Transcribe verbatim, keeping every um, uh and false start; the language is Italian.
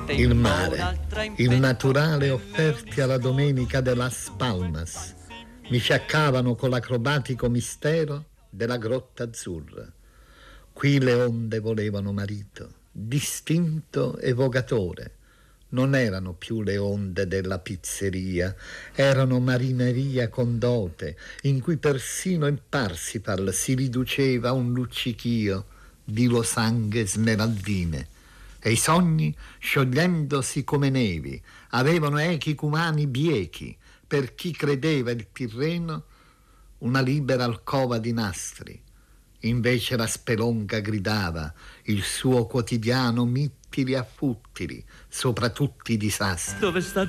Il mare, il naturale offerti alla domenica de Las Palmas, mi fiaccavano con l'acrobatico mistero della grotta azzurra. Qui le onde volevano marito, distinto evogatore. Non erano più le onde della pizzeria, erano marineria con dote, in cui persino il Parsifal si riduceva a un luccichio di losanghe smeraldine. E i sogni, sciogliendosi come nevi, avevano echi cumani biechi, per chi credeva il Tirreno una libera alcova di nastri. Invece la spelonca gridava il suo quotidiano mittili a futtili sopra tutti i disastri. Dove sta